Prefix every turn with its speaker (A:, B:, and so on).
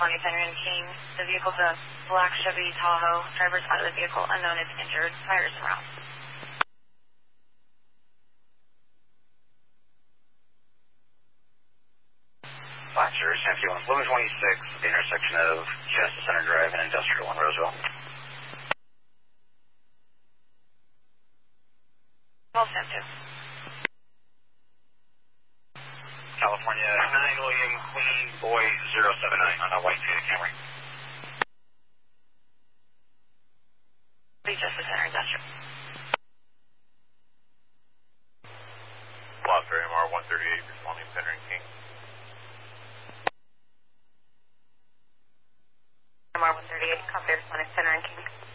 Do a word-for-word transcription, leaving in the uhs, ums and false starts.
A: twenty Henry and King. The vehicle's a black Chevy Tahoe. Driver's out of the vehicle, unknown is injured. Tires and routes.
B: Fox Zero San Diego, eleven twenty-six, the intersection of Justice Center Drive and Industrial in Roseville.
A: twelve San two.
B: California, nine William Queen Boy zero seven nine on a white Toyota Camry.
A: Justice Center Industrial.
C: Gloucester M R one thirty-eight, responding Center and King.
A: M R one thirty-eight, copy, responding Center and King.